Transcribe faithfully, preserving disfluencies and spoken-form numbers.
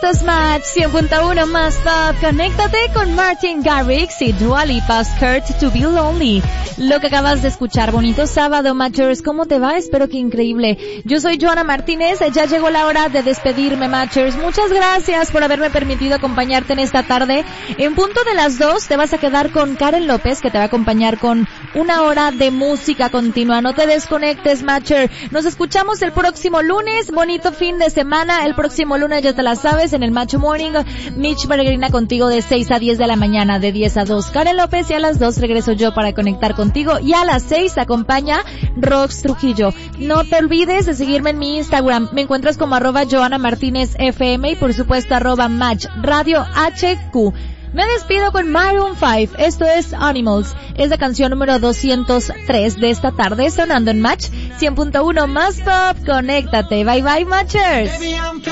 Esto es Match cien punto uno más Pop. Conéctate con Martin Garrix y Dua Lipa, Scared to be Lonely. Lo que acabas de escuchar, bonito sábado, Matchers. ¿Cómo te va? Espero que increíble. Yo soy Joana Martínez. Ya llegó la hora de despedirme, Matchers. Muchas gracias por haberme permitido acompañarte en esta tarde. En punto de las dos te vas a quedar con Karen López, que te va a acompañar con una hora de música continua. No te desconectes, Matcher. Nos escuchamos el próximo lunes. Bonito fin de semana. El próximo lunes ya te la sabes en el Match Morning. Mitch Peregrina contigo de seis a diez de la mañana, de diez a dos Karen López, y a las dos regreso yo para conectar contigo, y a las seis acompaña Rox Trujillo. No te olvides de seguirme en mi Instagram. Me encuentras como arroba Joana Martínez F M y por supuesto arroba Match Radio H Q. Me despido con Maroon cinco. Esto es Animals. Es la canción número doscientos tres de esta tarde, sonando en Match cien punto uno más Pop. Conéctate. Bye bye, Matchers.